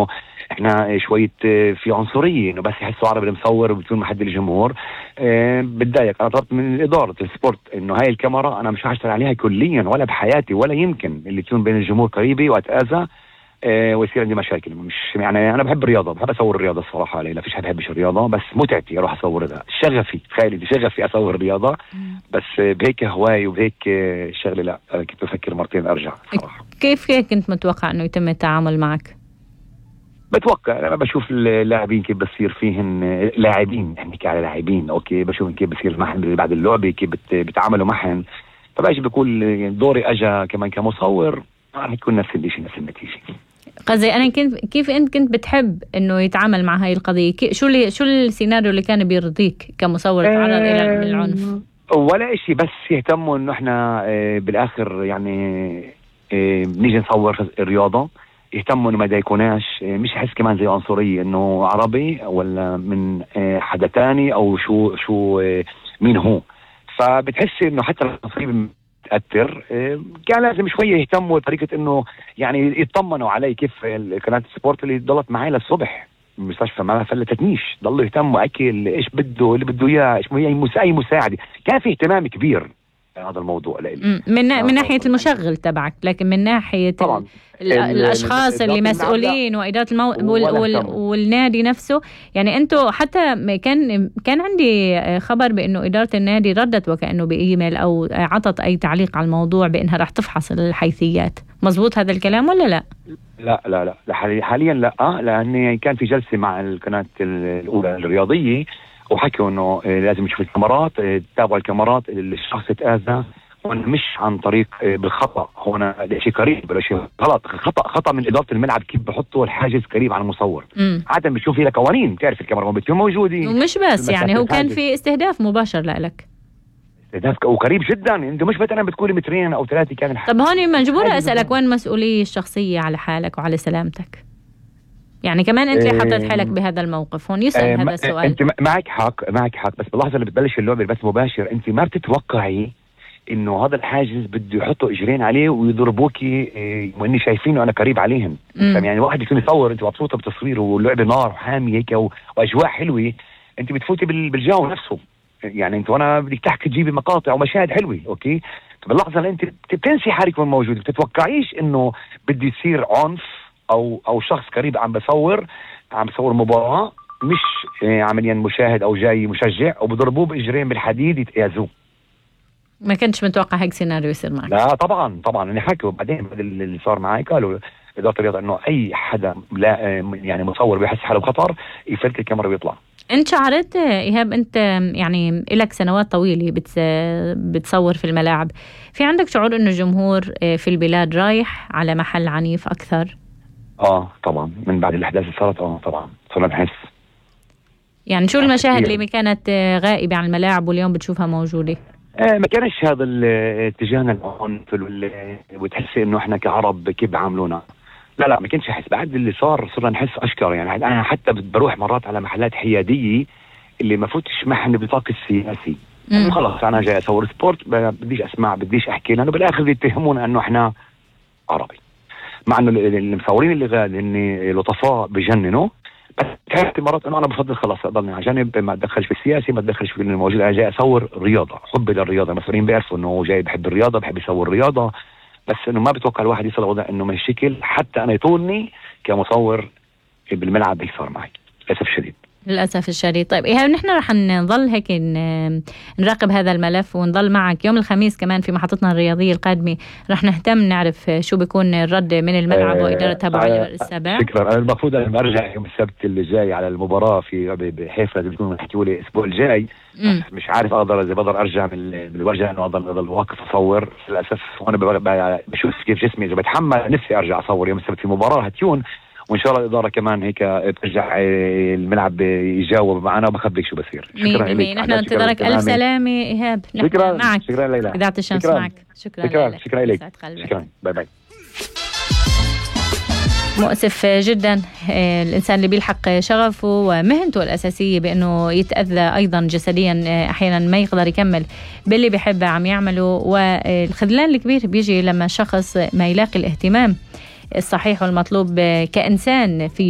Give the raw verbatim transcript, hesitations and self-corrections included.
انه احنا شويه في عنصريه، انه بس يحسوا عربي المصور وبتكون محد الجمهور. أه بتضايق. انا طلبت من اداره السبورت انه هاي الكاميرا انا مش هشتغل عليها كليا ولا بحياتي، ولا يمكن اللي تكون بين الجمهور قريبي واتاذى أه ويصير عندي مشاكل. مش يعني انا بحب الرياضه، بحب اصور الرياضه الصراحه، لا فيش حد بحبش الرياضه، بس متعتي اروح اصور هذا شغفي، تخيلي شغفي اصور الرياضه. بس بهيك هواي وبهيك شغله لا كنت بفكر مرتين ارجع صراحه. كيف كنت متوقع انه يتم التعامل معك؟ بتوقع لما بشوف اللاعبين كيف بصير فيهن لاعبين، نحكي على لاعبين اوكي، بشوف كيف بصير معهم بعد اللعبه، كيف بتعاملوا معهم، فباجي بقول دوري اجا كمان كمصور راح يكون نفس الشيء نفس النتيجه. قصدي انا كنت كيف انت كنت بتحب انه يتعامل مع هاي القضيه؟ شو اللي شو السيناريو اللي كان بيرضيك كمصور تعرض الى العنف؟ ولا شيء، بس يهتموا انه احنا بالاخر يعني بنيجي نصور الرياضه، يهتموا انه ما يضايقوناش، مش حس كمان زي عنصريه انه عربي ولا من حدا تاني او شو شو مين هو. فبتحسي انه حتى التصوير تأثر، كان لازم شويه يهتموا بطريقه انه يعني يطمنوا علي كيف قناه السبورت اللي ضلت معي للصبح المستشفى ما فلتتنيش، ضلوا يهتموا اكل ايش بده اللي بده اياه، ايش اي مساعده، كان في اهتمام كبير هذا الموضوع لإلي من من ناحيه المشغل تبعك، لكن من ناحيه طبعا الاشخاص اللي مسؤولين واداره المو... وال... وال... والنادي نفسه، يعني انتم حتى كان كان عندي خبر بانه اداره النادي ردت وكانه بايميل او عطت اي تعليق على الموضوع بانها راح تفحص الحيثيات، مزبوط هذا الكلام ولا لا؟ لا لا لا حاليا لا، لان كان في جلسه مع القناه الاولى الرياضيه وحكوا انه لازم نشوف الكاميرات، تتابعوا الكاميرات، الشخص اتاذى هون مش عن طريق بالخطا، هون شيء قريب ولا شيء غلط، خطا خطا من اداره الملعب كيف بحطوا الحاجز قريب على المصور. عاده بتشوف فيها قوانين، بتعرف الكاميرا هون بتكون موجوده ومش بس يعني هو كان في استهداف مباشر لك، استهداف وقريب جدا، انت مش مثلا بتقولي مترين او ثلاثه كان. طب هون مجبوره اسالك وين المسؤوليه الشخصيه على حالك وعلى سلامتك؟ يعني كمان انت اللي حطيت حالك بهذا الموقف، هون يسأل هذا السؤال. انت معك حق معك حق بس باللحظه اللي بتبلش اللعبه بس مباشر انت ما بتتوقعي انه هذا الحاجز بده يحطوا اجرين عليه ويضربوكي واني شايفينه انا قريب عليهم. يعني واحد يكون يصور انت مبسوطه بتصوير واللعبه نار وحامي هيك واجواء حلوه، انت بتفوتي بالجو نفسه، يعني انت وانا بدك تحكي تجيبي مقاطع ومشاهد حلوه اوكي، باللحظه اللي انت بتنسي حالك وين موجود، بتتوقعيش انه بده يصير عنف او او شخص قريب عم بصور عم بصور مباراه، مش عمليا مشاهد او جاي مشجع وبضربوه باجرين بالحديد يتأذوه. ما كنتش متوقع هيك سيناريو يصير معك؟ لا طبعا طبعا، انا حكوا بعدين اللي صار معي قالوا اداره الرياضه انه اي حدا لا يعني مصور بيحس حاله بخطر يفلت الكاميرا ويطلع. انت شعرت ايهاب انت يعني لك سنوات طويله بتصور في الملاعب، في عندك شعور انه الجمهور في البلاد رايح على محل عنيف اكثر؟ اه طبعا من بعد الاحداث اللي صارت اه طبعا صرنا نحس. يعني شو المشاهد اللي كانت غائبه عن الملاعب واليوم بتشوفها موجوده؟ آه ما كانش هذا اتجاهنا العنف وتحسي انه احنا كعرب كيف بيعاملونا، لا لا ما كنتش احس، بعد اللي صار صرنا نحس اشكر. يعني انا حتى بروح مرات على محلات حياديه اللي ما فوتش معهم بطاقه السياسي، خلص انا جاي اصور سبورت بديش اسمع بديش احكي، لانه بالاخر يتهمونا انه احنا عربي، مع انه المصورين اللي غاد اني لطفاء بجننوا، بس كانت مرات انه انا بفضل خلاص اضلني على جنب، ما اتدخلش في السياسي، ما اتدخلش في الموجود، انا جاي اصور رياضه، حبي للرياضه، المصورين بيعرفوا انه جاي بحب الرياضه بحب يصور رياضه، بس انه ما بتوقع الواحد يصل لوضع انه ما يشكل حتى انا يطولني كمصور بالملعب اللي صار معي للاسف الشديد. للأسف الشديد. طيب إيهاب نحن رح نظل هيك نراقب هذا الملف ونظل معك يوم الخميس كمان في محطتنا الرياضية القادمة، رح نهتم نعرف شو بيكون الرد من الملعب أه وإدارتها بعد السابع. شكرا. أنا المفروض أن أرجع يوم السبت اللي جاي على المباراة في بحيفا اللي بيكونوا نحكيوا لي الأسبوع الجاي، مش عارف أقدر إذا بقدر أرجع من الوجه إنه أضل أضل واقف أصور للأسف، وأنا بشوف كيف جسمي إذا بتحمل نفسي أرجع أصور يوم السبت في مباراة هتيون، وإن شاء الله الإدارة كمان هيك ترجع الملعب يجاوب معنا وبخبرك شو بصير. شكرا لك. نحن ننتظرك ألف سلامة إيهاب. شكرا معك. شكرا ليلى. إذاعة الشمس معك. شكرا شكرا شكرا لك. شكرا باي باي. مؤسف جدا الإنسان اللي بيلحق شغفه ومهنته الأساسية بأنه يتأذى أيضا جسديا، أحيانا ما يقدر يكمل باللي بيحبه عم يعمله، والخذلان الكبير بيجي لما شخص ما يلاقي الاهتمام الصحيح والمطلوب كإنسان فيه.